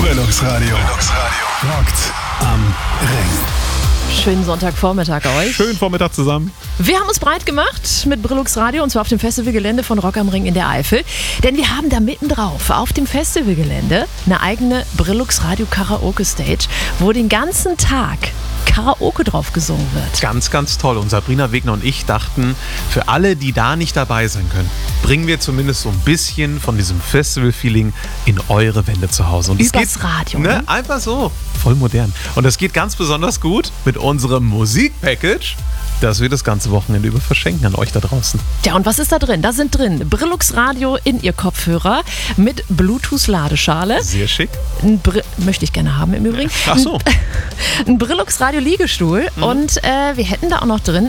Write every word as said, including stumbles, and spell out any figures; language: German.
Brillux Radio. Brillux Radio. Rockt am Ring. Schönen Sonntagvormittag euch. Schönen Vormittag zusammen. Wir haben uns breit gemacht mit Brillux Radio und zwar auf dem Festivalgelände von Rock am Ring in der Eifel. Denn wir haben da mittendrauf auf dem Festivalgelände eine eigene Brillux Radio Karaoke Stage, wo den ganzen Tag Karaoke drauf gesungen wird. Ganz, ganz toll. Und Sabrina Wegner und ich dachten, für alle, die da nicht dabei sein können, bringen wir zumindest so ein bisschen von diesem Festival-Feeling in eure Wände zu Hause. Und Übers geht, Radio, ne? ne? Einfach so. Voll modern. Und das geht ganz besonders gut mit unserem Musikpackage, das wir das ganze Wochenende über verschenken an euch da draußen. Ja, und was ist da drin? Da sind drin Brillux Radio in ihr Kopfhörer mit Bluetooth-Ladeschale. Sehr schick. Ein Br- möchte ich gerne haben im Übrigen. Ach so. Ein Brillux Radio Liegestuhl mhm. und äh, wir hätten da auch noch drin